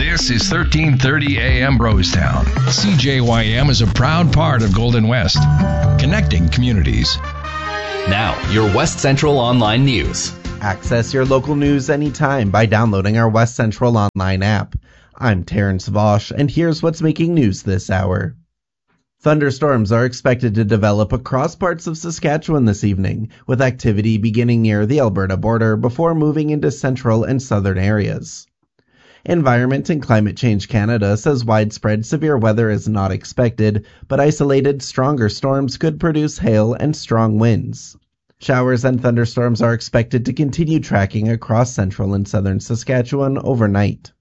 This is 1330 AM Brostown. CJYM is a proud part of Golden West, connecting communities. Now, your West Central Online News. Access your local news anytime by downloading our West Central Online app. I'm Terrence Vosch, and here's what's making news this hour. Thunderstorms are expected to develop across parts of Saskatchewan this evening, with activity beginning near the Alberta border before moving into central and southern areas. Environment and Climate Change Canada says widespread severe weather is not expected, but isolated stronger storms could produce hail and strong winds. Showers and thunderstorms are expected to continue tracking across central and southern Saskatchewan overnight.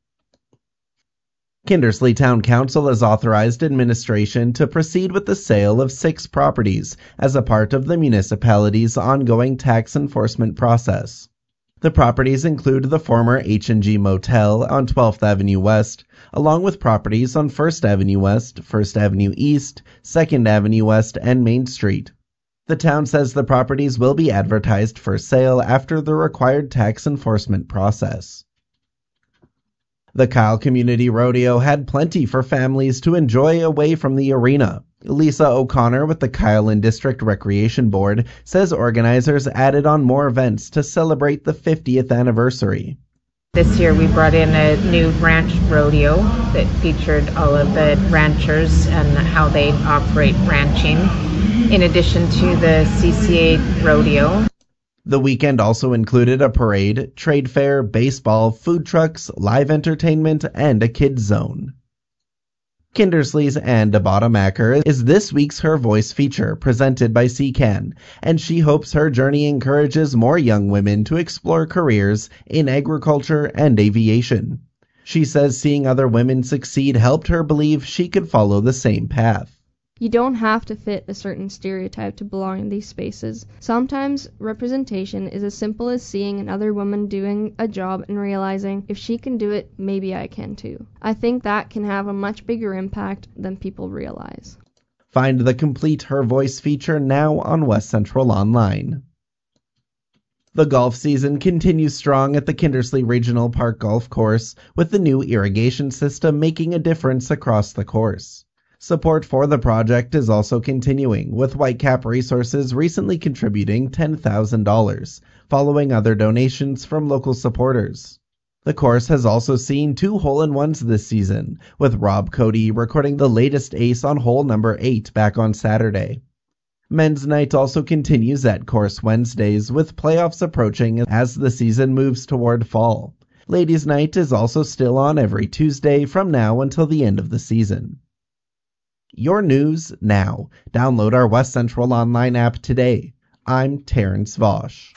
Kindersley Town Council has authorized administration to proceed with the sale of 6 properties as a part of the municipality's ongoing tax enforcement process. The properties include the former H&G Motel on 12th Avenue West, along with properties on 1st Avenue West, 1st Avenue East, 2nd Avenue West, and Main Street. The town says the properties will be advertised for sale after the required tax enforcement process. The Kyle Community Rodeo had plenty for families to enjoy away from the arena. Lisa O'Connor with the Kyleland District Recreation Board says organizers added on more events to celebrate the 50th anniversary. This year we brought in a new ranch rodeo that featured all of the ranchers and how they operate ranching, in addition to the CCA rodeo. The weekend also included a parade, trade fair, baseball, food trucks, live entertainment, and a kids zone. Kindersley's Anne DeBottomacker is this week's Her Voice feature presented by CCAN, and she hopes her journey encourages more young women to explore careers in agriculture and aviation. She says seeing other women succeed helped her believe she could follow the same path. You don't have to fit a certain stereotype to belong in these spaces. Sometimes representation is as simple as seeing another woman doing a job and realizing, if she can do it, maybe I can too. I think that can have a much bigger impact than people realize. Find the complete Her Voice feature now on West Central Online. The golf season continues strong at the Kindersley Regional Park Golf Course, with the new irrigation system making a difference across the course. Support for the project is also continuing, with Whitecap Resources recently contributing $10,000, following other donations from local supporters. The course has also seen 2 hole-in-ones this season, with Rob Cody recording the latest ace on hole number 8 back on Saturday. Men's night also continues at Course Wednesdays, with playoffs approaching as the season moves toward fall. Ladies' night is also still on every Tuesday from now until the end of the season. Your news now. Download our West Central Online app today. I'm Terrence Vosch.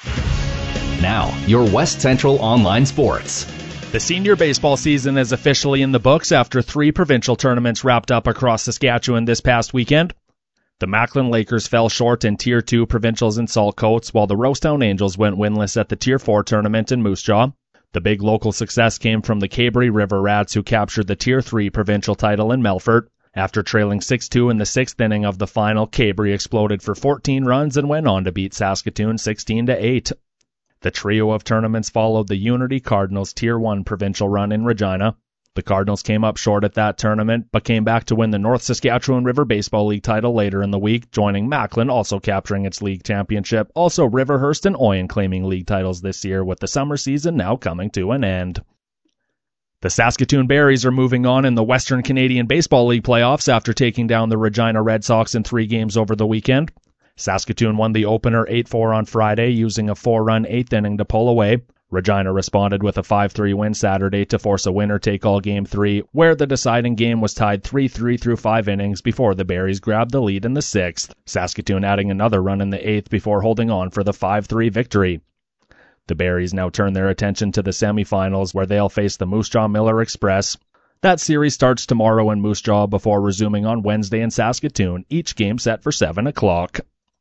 Now, your West Central Online Sports. The senior baseball season is officially in the books after 3 provincial tournaments wrapped up across Saskatchewan this past weekend. The Macklin Lakers fell short in Tier 2 provincials in Saltcoats, while the Rosetown Angels went winless at the Tier 4 tournament in Moose Jaw. The big local success came from the Cabre River Rats, who captured the Tier 3 provincial title in Melfort. After trailing 6-2 in the 6th inning of the final, Cabre exploded for 14 runs and went on to beat Saskatoon 16-8. The trio of tournaments followed the Unity Cardinals Tier 1 provincial run in Regina. The Cardinals came up short at that tournament, but came back to win the North Saskatchewan River Baseball League title later in the week, joining Macklin also capturing its league championship, also Riverhurst and Oyen claiming league titles this year, with the summer season now coming to an end. The Saskatoon Berries are moving on in the Western Canadian Baseball League playoffs after taking down the Regina Red Sox in 3 games over the weekend. Saskatoon won the opener 8-4 on Friday, using a 4-run 8th inning to pull away. Regina responded with a 5-3 win Saturday to force a winner-take-all Game 3, where the deciding game was tied 3-3 through 5 innings before the Berries grabbed the lead in the 6th, Saskatoon adding another run in the 8th before holding on for the 5-3 victory. The Berries now turn their attention to the semifinals, where they'll face the Moose Jaw Miller Express. That series starts tomorrow in Moose Jaw before resuming on Wednesday in Saskatoon, each game set for 7 o'clock.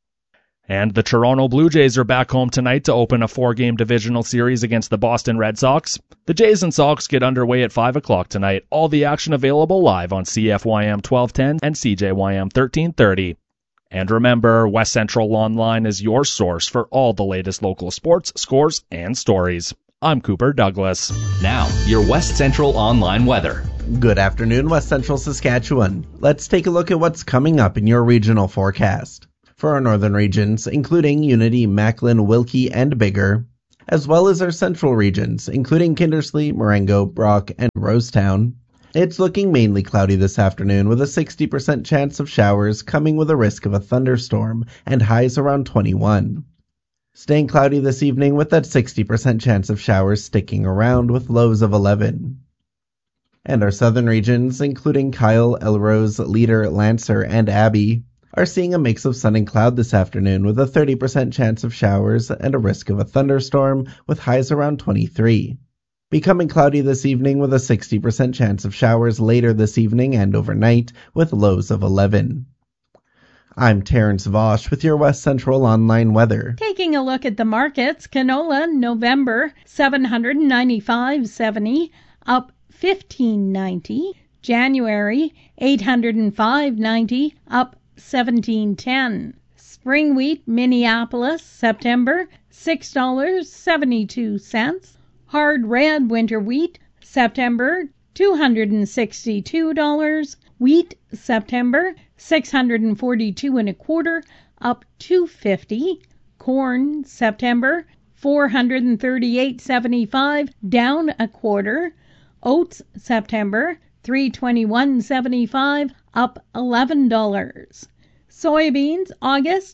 And the Toronto Blue Jays are back home tonight to open a 4-game divisional series against the Boston Red Sox. The Jays and Sox get underway at 5 o'clock tonight. All the action available live on CFYM 1210 and CJYM 1330. And remember, West Central Online is your source for all the latest local sports, scores, and stories. I'm Cooper Douglas. Now, your West Central Online weather. Good afternoon, West Central Saskatchewan. Let's take a look at what's coming up in your regional forecast. For our northern regions, including Unity, Macklin, Wilkie, and Biggar, as well as our central regions, including Kindersley, Marengo, Brock, and Rosetown, it's looking mainly cloudy this afternoon with a 60% chance of showers coming with a risk of a thunderstorm and highs around 21. Staying cloudy this evening with that 60% chance of showers sticking around with lows of 11. And our southern regions, including Kyle, Elrose, Leader, Lancer, and Abbey, are seeing a mix of sun and cloud this afternoon with a 30% chance of showers and a risk of a thunderstorm with highs around 23. Becoming cloudy this evening with a 60% chance of showers later this evening and overnight with lows of 11. I'm Terrence Vosch with your West Central Online weather. Taking a look at the markets, canola November $795.70 up $15.90. January $805.90 up $17.10. Spring wheat Minneapolis September $6.72. Hard red winter wheat September $262. Wheat September $642.25 up $2.50. Corn September $438.75 down a quarter. Oats September $321.75 up $11. Soybeans August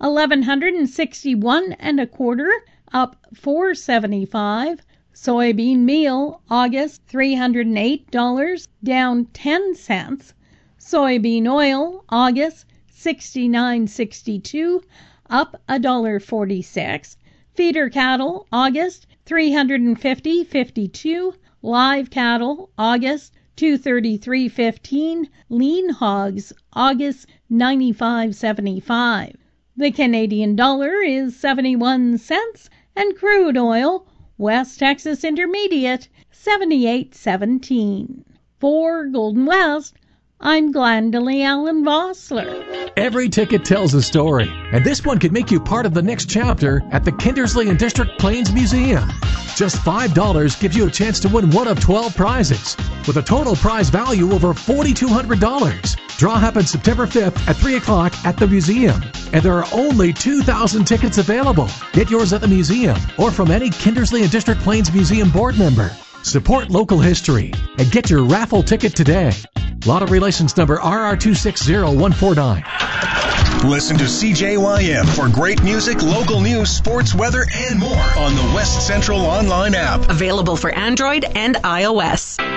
$1,161.25 up $4.75. Soybean meal August $308 down 10 cents. Soybean oil August $69.62 up $1.46. Feeder cattle August $350.52. Live cattle August $233.15. Lean hogs August $95.75. The Canadian dollar is 71 cents and crude oil West Texas Intermediate 78.17. For Golden West, I'm Glendalee Allen Vossler. Every ticket tells a story, and this one could make you part of the next chapter at the Kindersley and District Plains Museum. Just $5 gives you a chance to win one of 12 prizes, with a total prize value over $4,200. Draw happens September 5th at 3 o'clock at the museum, and there are only 2,000 tickets available. Get yours at the museum or from any Kindersley and District Plains Museum board member. Support local history and get your raffle ticket today. Lottery license number RR260149. Listen to CJYM for great music, local news, sports, weather, and more on the West Central Online app. Available for Android and iOS.